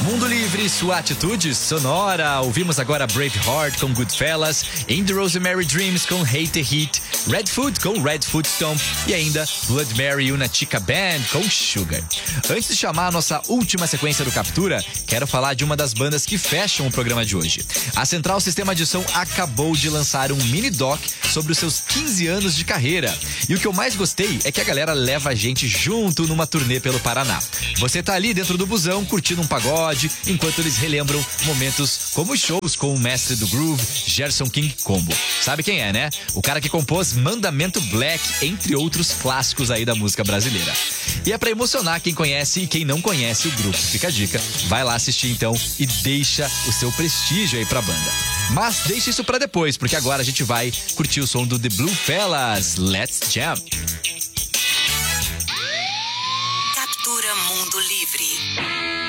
Mundo Livre, sua atitude sonora. Ouvimos agora Braveheart com Goodfellas, In the Rosemary Dreams com Hate the Heat, Redfoot com Redfoot Stomp e ainda Blood Mary e Una Chica Band com Sugar. Antes de chamar a nossa última sequência do Captura, quero falar de uma das bandas que fecham o programa de hoje. A Central Sistema de Som acabou de lançar um mini doc sobre os seus 15 anos de carreira. E o que eu mais gostei é que a galera leva a gente junto numa turnê pelo Paraná. Você tá ali dentro do busão, curtindo um pagode, enquanto eles relembram momentos como shows com o mestre do groove, Gerson King Combo. Sabe quem é, né? O cara que compôs Mandamento Black, entre outros clássicos aí da música brasileira. E é pra emocionar quem conhece e quem não conhece o grupo. Fica a dica, vai lá assistir então e deixa o seu prestígio aí pra banda. Mas deixa isso pra depois, porque agora a gente vai curtir o som do The Blue Fellas. Let's Jam!